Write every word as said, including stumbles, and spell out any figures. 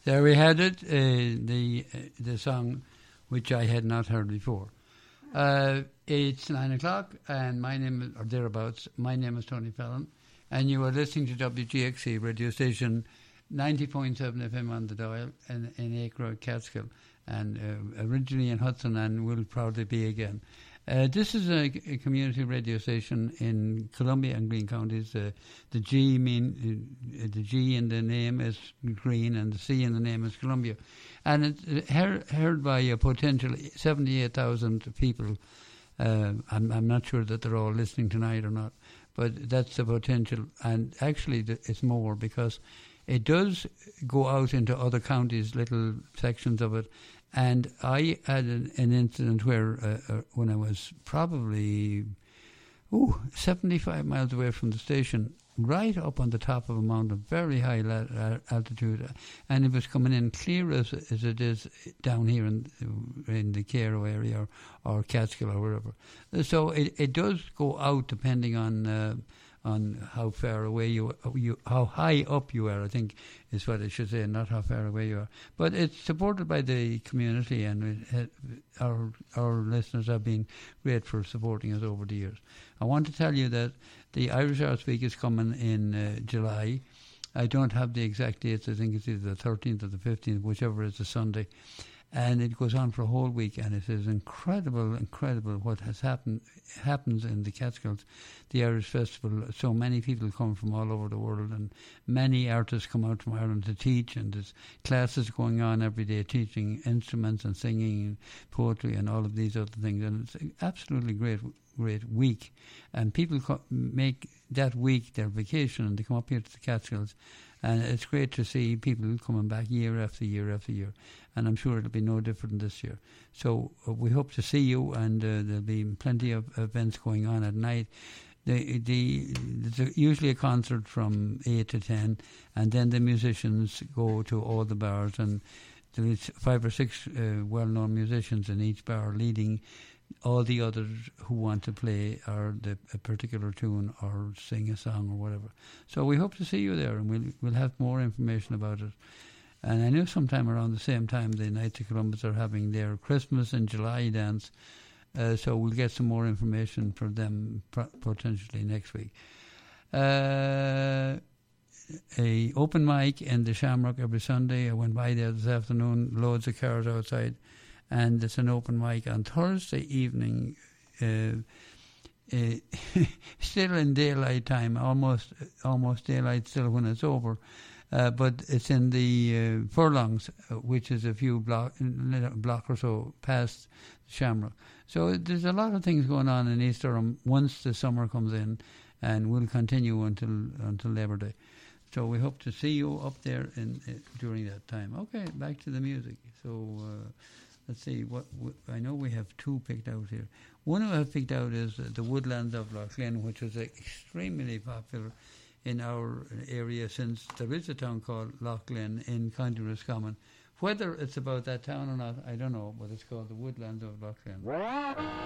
There we had it, uh, the uh, the song which I had not heard before. Uh, it's nine o'clock, and my name is, or thereabouts, my name is Tony Fallon, and you are listening to W G X C radio station ninety point seven F M on the dial in, in Acre, Catskill, and uh, originally in Hudson, and will probably be again. Uh, this is a, a community radio station in Columbia and Greene counties. Uh, the G mean uh, the G in the name is Greene, and the C in the name is Columbia, and it's heard, heard by a potential seventy-eight thousand people. Uh, I'm, I'm not sure that they're all listening tonight or not, but that's the potential. And actually, it's more because it does go out into other counties, little sections of it. And I had an, an incident where uh, uh, when I was probably ooh, seventy-five miles away from the station, right up on the top of a mountain, very high la- altitude, and it was coming in clear as, as it is down here in, in the Cairo area or, or Catskill or wherever. So it, it does go out depending on... Uh, on how far away you, you, how high up you are, I think is what I should say, not how far away you are. But it's supported by the community, and it, our our listeners have been great for supporting us over the years. I want to tell you that the Irish Arts Week is coming in uh, July. I don't have the exact dates. I think it's either the thirteenth or the fifteenth, whichever is a Sunday. And it goes on for a whole week, and it is incredible, incredible what has happened happens in the Catskills, the Irish Festival. So many people come from all over the world, and many artists come out from Ireland to teach, and there's classes going on every day teaching instruments and singing and poetry and all of these other things. And it's an absolutely great, great week. And people co- make that week their vacation, and they come up here to the Catskills. And it's great to see people coming back year after year after year. And I'm sure it'll be no different this year. So uh, we hope to see you, and uh, there'll be plenty of events going on at night. The, the, there's usually a concert from eight to ten, and then the musicians go to all the bars, and there's five or six uh, well-known musicians in each bar leading all the others who want to play or the, a particular tune or sing a song or whatever. So we hope to see you there, and we'll we'll have more information about it. And I know sometime around the same time the Knights of Columbus are having their Christmas in July dance, uh, so we'll get some more information for them pro- potentially next week. Uh, a open mic in the Shamrock every Sunday. I went by there this afternoon, loads of cars outside. And it's an open mic on Thursday evening, uh, uh, still in daylight time, almost almost daylight still when it's over. Uh, but it's in the uh, Furlongs, which is a few block, block or so past Shamrock. So there's a lot of things going on in East Durham once the summer comes in, and will continue until until Labour Day. So we hope to see you up there in, uh, during that time. Okay, back to the music. So... Uh, Let's see, what, what I know we have two picked out here. One I have picked out is uh, The Woodlands of Lough Glen, which was uh, extremely popular in our area since there is a town called Lough Glen in County Roscommon. Whether it's about that town or not, I don't know, but it's called The Woodlands of Lough Glen.